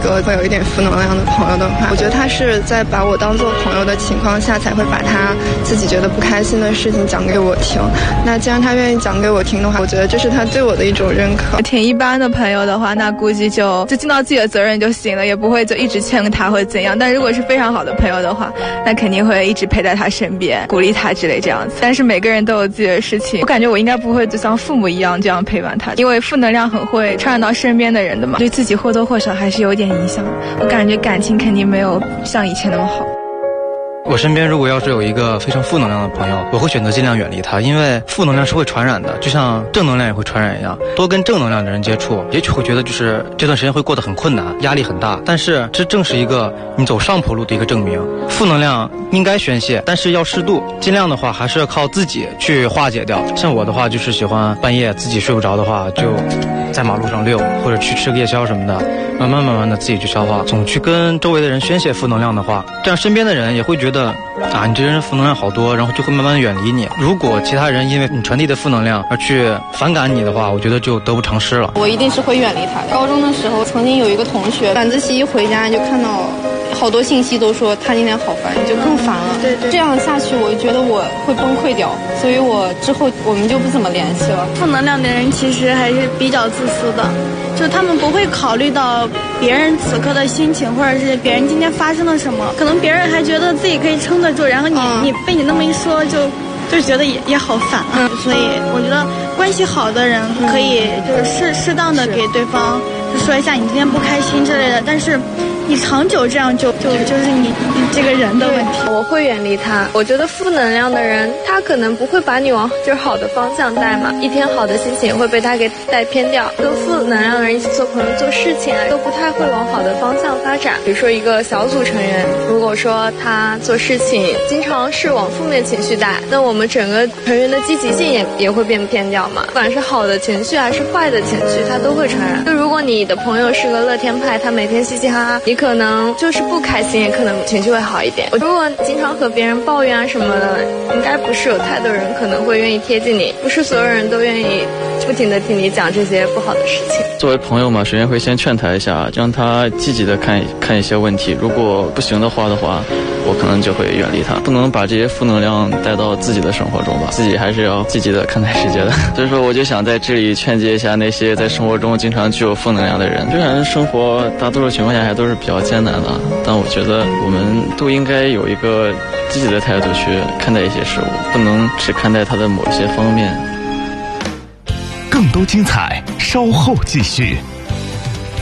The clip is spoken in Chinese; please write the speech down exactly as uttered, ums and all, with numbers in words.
个会有一点负能量的朋友的话，我觉得他是在把我当做朋友的情况下，才会把他自己觉得不开心的事情讲给我听。那既然他愿意讲给我听的话，我觉得这是他对我的一种认可。 挺一般的朋友的话，那估计就就尽到自己的责任就行了，也不会就一直劝他或者怎样。但如果是非常好的朋友的话，那肯定会一直陪在他身边，鼓励他之类这样子。但是每个人都有自己的事情，我感觉我应该不会就像父母一样这样陪伴他，因为负能量很会传染到身边的人的嘛，对自己或多或少还是有点影响。我感觉感情肯定没有像以前那么好。 我身边如果要是有一个非常负能量的朋友，我会选择尽量远离他，因为负能量是会传染的，就像正能量也会传染一样。多跟正能量的人接触，也许会觉得就是这段时间会过得很困难，压力很大，但是这正是一个你走上坡路的一个证明。负能量应该宣泄，但是要适度，尽量的话还是要靠自己去化解掉。像我的话就是喜欢半夜自己睡不着的话，就在马路上溜，或者去吃个夜宵什么的，慢慢慢慢的自己去消化。总去跟周围的人宣泄负能量的话，这样身边的人也会觉得啊，你这人负能量好多，然后就会慢慢远离你。如果其他人因为你传递的负能量而去反感你的话，我觉得就得不偿失了。 我一定是会远离他的。高中的时候，曾经有一个同学，晚自习一回家就看到好多信息都说他今天好烦，就更烦了。对对，这样下去我就觉得我会崩溃掉，所以我之后我们就不怎么联系了。 负能量的人其实还是比较自私的，就他们不会考虑到别人此刻的心情，或者是别人今天发生了什么，可能别人还觉得自己可以撑得住，然后你、嗯、你被你那么一说，就就觉得也也好烦啊。嗯、所以我觉得关系好的人可以就是适适当的给对方就说一下你今天不开心之类的，但是你长久这样就就就是你你这个人的问题。 我会远离他。我觉得负能量的人，他可能不会把你往就是好的方向带嘛，一天好的心情也会被他给带偏掉。跟负能量的人一起做朋友做事情啊，都不太会往好的方向发展。比如说一个小组成员，如果说他做事情经常是往负面情绪带，那我们整个成员的积极性也也会变偏掉嘛。不管是好的情绪还是坏的情绪，他都会传染。就如果你的朋友是个乐天派，他每天嘻嘻哈哈，你可能就是不开心，也可能情绪会好一点。如果经常和别人抱怨啊什么的，应该不是有太多人可能会愿意贴近你，不是所有人都愿意不停地听你讲这些不好的事情。 作为朋友嘛，首先会先劝他一下，让他积极的看看一些问题。如果不行的话的话，我可能就会远离他，不能把这些负能量带到自己的生活中吧，自己还是要积极的看待世界的。所以说，我就想在这里劝诫一下那些在生活中经常具有负能量的人。虽然生活大多数情况下还都是比较艰难的，但我觉得我们都应该有一个积极的态度去看待一些事物，不能只看待它的某一些方面。 更多精彩稍后继续。